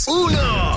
2, 1.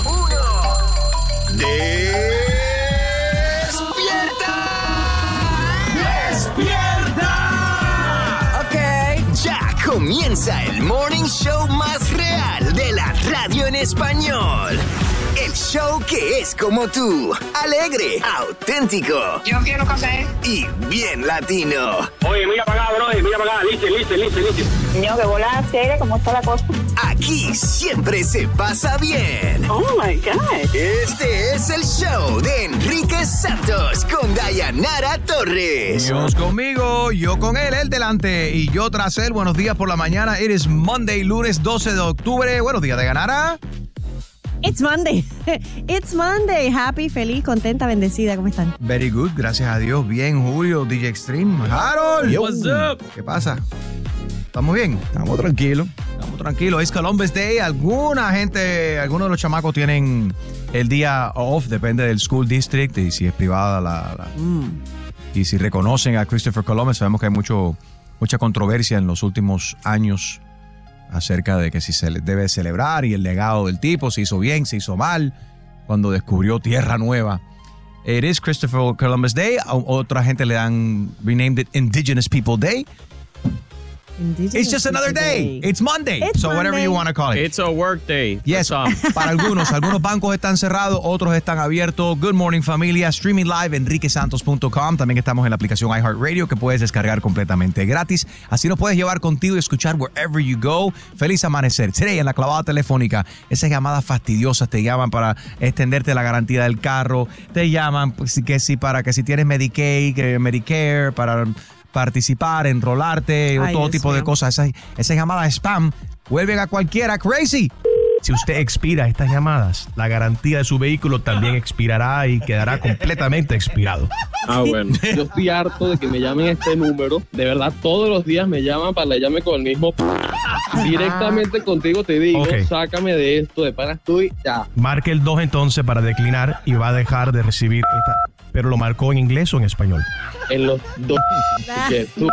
¡Despierta! Ok. Ya comienza el morning show más real de la radio en español. El show que es como tú, alegre, auténtico. Yo quiero café. Y bien latino. Oye, mira para acá, bro, mira para acá, listen. Niño, que volada seria, ¿cómo está la cosa? Aquí siempre se pasa bien. Oh, my God. Este es el show de Enrique Santos con Dayanara Torres. Dios conmigo, yo con él delante y yo tras él. Buenos días por la mañana. It is Monday, lunes 12 de octubre. Buenos días, Dayanara. It's Monday. It's Monday. Happy, feliz, contenta, bendecida. ¿Cómo están? Very good, gracias a Dios. Bien, Julio, DJ Extreme. Harold. What's up? ¿Qué pasa? ¿Estamos bien? Estamos tranquilos. Estamos tranquilos. Es Columbus Day. Algunos de los chamacos tienen el día off, depende del school district y si es privada y si reconocen a Christopher Columbus. Sabemos que hay mucha controversia en los últimos años acerca de que si se debe celebrar y el legado del tipo, si hizo bien, si hizo mal, cuando descubrió tierra nueva. It is Christopher Columbus Day. Otra gente le dan renamed it Indigenous People Day. It's just another day. It's Monday. It's so whatever Monday. you want to call it. It's a work day. Yes, para algunos bancos están cerrados, otros están abiertos. Good morning, familia. Streaming live, enriquesantos.com. También estamos en la aplicación iHeartRadio que puedes descargar completamente gratis. Así nos puedes llevar contigo y escuchar wherever you go. Feliz amanecer. Today, en la clavada telefónica, esas llamadas fastidiosas te llaman para extenderte la garantía del carro. Te llaman para que si tienes Medicaid, Medicare, para participar, enrolarte, Ay, todo Dios tipo de mío. cosas. Esas llamadas spam vuelven a cualquiera crazy. Si usted expira estas llamadas, la garantía de su vehículo también expirará y quedará completamente expirado. Ah, bueno. Yo estoy harto de que me llamen a este número. De verdad, todos los días me llaman para que llame con el mismo. Directamente contigo te digo, Ok. sácame de esto, de pana estoy ya. Marque el 2 entonces para declinar y va a dejar de recibir esta. Pero lo marcó en inglés o en español. En los dos. que tú-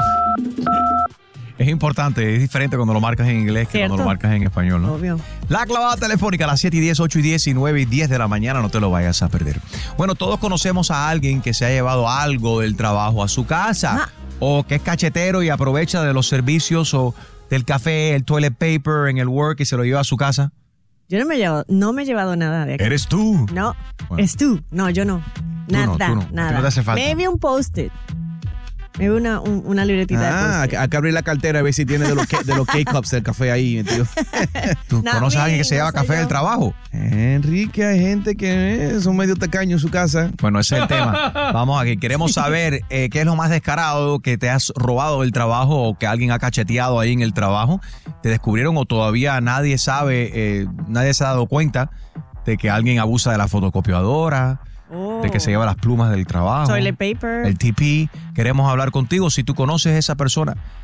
Es importante, es diferente cuando lo marcas en inglés que Cierto. cuando lo marcas en español, ¿no? Obvio. La clavada telefónica a las 7 y 10, 8 y 10 y 9 y 10 de la mañana, no te lo vayas a perder. Bueno, todos conocemos a alguien que se ha llevado algo del trabajo a su casa o que es cachetero y aprovecha de los servicios o del café, el toilet paper en el work y se lo lleva a su casa. Yo no me he llevado nada de aquí. ¿Eres tú? No, Bueno. es tú. No, yo no. Nada, tú no. nada. A ti no te hace falta. Maybe un post-it. Maybe una libretita de post-it. Hay que abrir la cartera a ver si tiene de los K-Cups del café ahí, metido. ¿Tú No, conoces a alguien que se no lleva soy café yo. del trabajo? Enrique, hay gente que son medio tacaños en su casa. Bueno, ese es el tema. Vamos aquí. Queremos saber qué es lo más descarado que te has robado del trabajo o que alguien ha cacheteado ahí en el trabajo. ¿Te descubrieron o todavía nadie sabe, nadie se ha dado cuenta de que alguien abusa de la fotocopiadora, de que se lleva las plumas del trabajo? Toilet paper. El TP. Queremos hablar contigo. Si tú conoces a esa persona,